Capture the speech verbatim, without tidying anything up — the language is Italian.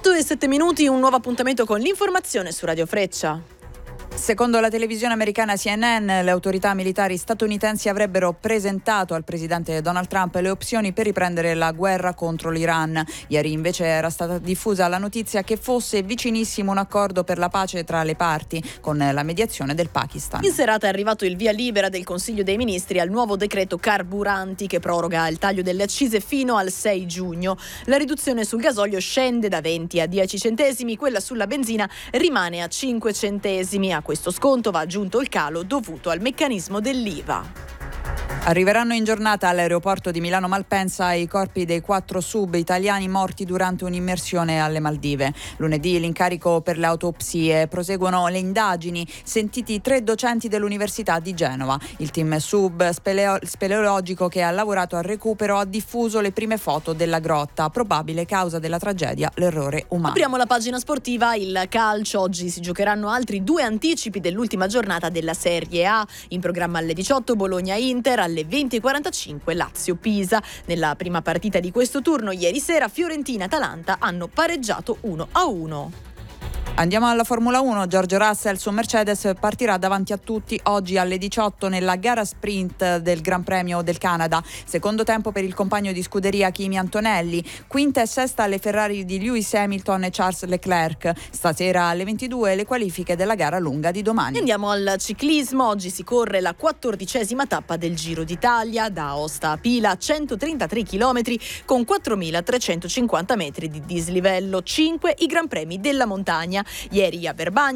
otto e sette minuti, un nuovo appuntamento con l'informazione su Radio Freccia. Secondo la televisione americana C N N, le autorità militari statunitensi avrebbero presentato al presidente Donald Trump le opzioni per riprendere la guerra contro l'Iran. Ieri invece era stata diffusa la notizia che fosse vicinissimo un accordo per la pace tra le parti, con la mediazione del Pakistan. In serata è arrivato il via libera del Consiglio dei Ministri al nuovo decreto carburanti che proroga il taglio delle accise fino al sei giugno. La riduzione sul gasolio scende da venti a dieci centesimi, quella sulla benzina rimane a cinque centesimi. A questo sconto va aggiunto il calo dovuto al meccanismo dell'I V A. Arriveranno in giornata all'aeroporto di Milano Malpensa i corpi dei quattro sub italiani morti durante un'immersione alle Maldive. Lunedì l'incarico per le autopsie, proseguono le indagini, sentiti tre docenti dell'Università di Genova. Il team sub speleo- speleologico che ha lavorato al recupero ha diffuso le prime foto della grotta, probabile causa della tragedia l'errore umano. Apriamo la pagina sportiva, il calcio. Oggi si giocheranno altri due anticipi dell'ultima giornata della Serie A. In programma alle diciotto Bologna-Inter, alle venti e quarantacinque Lazio-Pisa. Nella prima partita di questo turno ieri sera Fiorentina e Atalanta hanno pareggiato uno a uno. Andiamo alla Formula uno. Giorgio Russell su Mercedes partirà davanti a tutti oggi alle diciotto nella gara sprint del Gran Premio del Canada. Secondo tempo per il compagno di scuderia Kimi Antonelli. Quinta e sesta alle Ferrari di Lewis Hamilton e Charles Leclerc. Stasera alle ventidue le qualifiche della gara lunga di domani. Andiamo al ciclismo. Oggi si corre la quattordicesima tappa del Giro d'Italia da Aosta a Pila, centotrentatré chilometri con quattromilatrecentocinquanta metri di dislivello. cinque i Gran Premi della montagna. Ieri a Verbania